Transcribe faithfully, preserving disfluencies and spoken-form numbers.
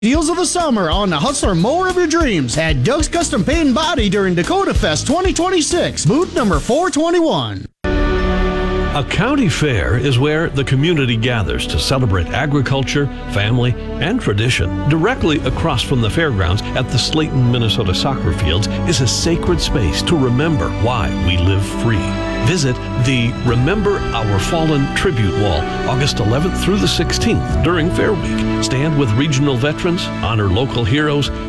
Deals of the summer on the Hustler Mower of your dreams at Doug's Custom Paint and Body during Dakota Fest twenty twenty-six, booth number four twenty-one. A county fair is where the community gathers to celebrate agriculture, family, and tradition. Directly across from the fairgrounds at the Slayton, Minnesota soccer fields is a sacred space to remember why we live free. Visit the Remember Our Fallen Tribute Wall August eleventh through the sixteenth during Fair Week. Stand with regional veterans, honor local heroes,